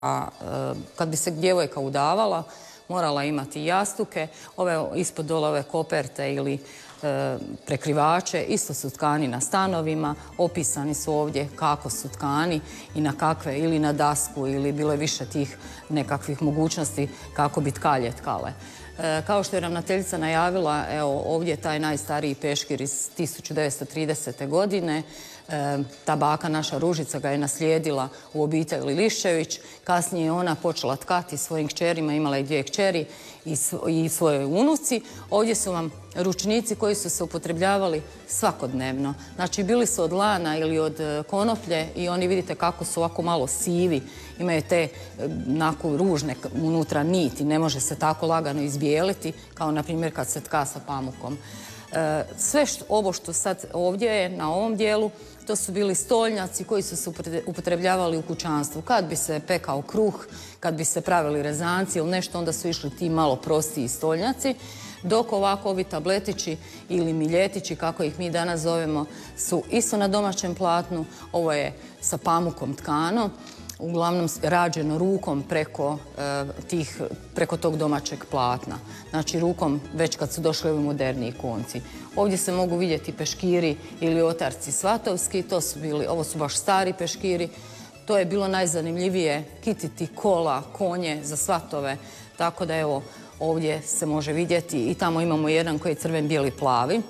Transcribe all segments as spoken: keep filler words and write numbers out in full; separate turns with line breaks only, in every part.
A kad bi se djevojka udavala, morala imati jastuke, ove ispod dole ove koperte ili e, prekrivače, isto su tkani na stanovima, opisani su ovdje kako su tkani i na kakve, ili na dasku, ili bilo je više tih nekakvih mogućnosti kako bi tkalje tkale. E, kao što je ravnateljica najavila, evo ovdje je taj najstariji peškir iz tisuću devetsto tridesete. godine. E, ta baka, naša Ružica, ga je naslijedila u obitelji Liščević. Kasnije je ona počela tkati svojim kćerima, imala je dvije kćeri i, i svojoj unuci. Ovdje su vam ručnici koji su se upotrebljavali svakodnevno. Znači, bili su od lana ili od konoplje i oni vidite kako su ovako malo sivi. Imaju te onako ružne unutra niti, ne može se tako lagano izbijeliti, kao na primjer kad se tka sa pamukom. E, sve što, ovo što sad ovdje je na ovom dijelu, to su bili stolnjaci koji su se upotrebljavali u kućanstvu. Kad bi se pekao kruh, kad bi se pravili rezanci ili nešto, onda su išli ti malo prostiji stolnjaci. Dok ovako ovi tabletići ili miljetići, kako ih mi danas zovemo, su isto na domaćem platnu. Ovo je sa pamukom tkano, uglavnom rađeno rukom preko, e, tih, preko tog domaćeg platna. Znači rukom već kad su došli ovi moderniji konci. Ovdje se mogu vidjeti peškiri ili otarci svatovski, to su bili, ovo su baš stari peškiri. To je bilo najzanimljivije, kititi kola, konje za svatove, tako da evo ovdje se može vidjeti i tamo imamo jedan koji je crven, bijeli, plavi.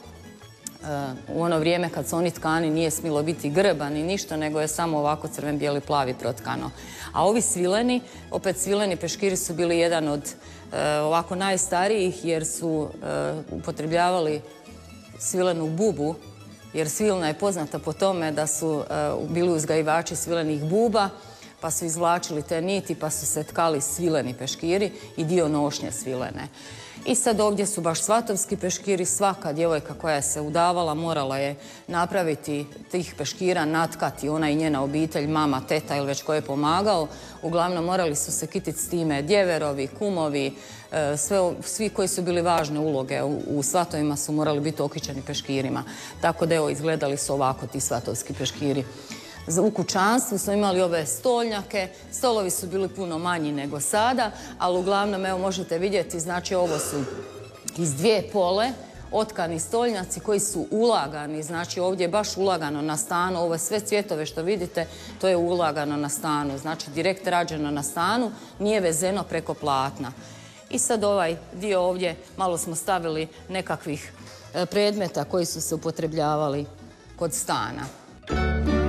U ono vrijeme kad su oni tkani nije smilo biti grba ni ništa, nego je samo ovako crven, bijeli, plavi protkano. A ovi svileni, opet svileni peškiri su bili jedan od ovako najstarijih jer su upotrebljavali svilenu bubu, jer svilna je poznata po tome da su bili uzgajivači svilenih buba, pa su izvlačili te niti, pa su se tkali svileni peškiri i dio nošnje svilene. I sad ovdje su baš svatovski peškiri. Svaka djevojka koja se udavala morala je napraviti tih peškira, natkati, ona i njena obitelj, mama, teta ili već ko je pomagao. Uglavnom morali su se kititi s time djeverovi, kumovi, sve, svi koji su bili važne uloge u, u svatovima su morali biti okićeni peškirima. Tako da evo izgledali su ovako ti svatovski peškiri. U kućanstvu smo imali ove stolnjake, stolovi su bili puno manji nego sada, ali uglavnom, evo možete vidjeti, znači ovo su iz dvije pole otkani stolnjaci koji su ulagani, znači ovdje je baš ulagano na stanu, ove sve cvjetove što vidite, to je ulagano na stanu, znači direkt rađeno na stanu, nije vezeno preko platna. I sad ovaj dio ovdje, malo smo stavili nekakvih predmeta koji su se upotrebljavali kod stana.